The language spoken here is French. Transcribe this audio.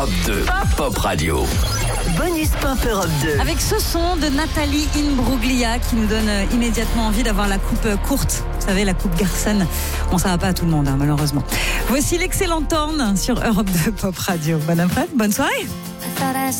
Europe 2, Pop Radio. Bonus Pop Europe 2. Avec ce son de Nathalie Imbruglia qui nous donne immédiatement envie d'avoir la coupe courte. Vous savez, la coupe Garçon. Bon, ça va pas à tout le monde, malheureusement. Voici l'excellente Torn sur Europe 2 Pop Radio. Bonne après-midi, bonne soirée.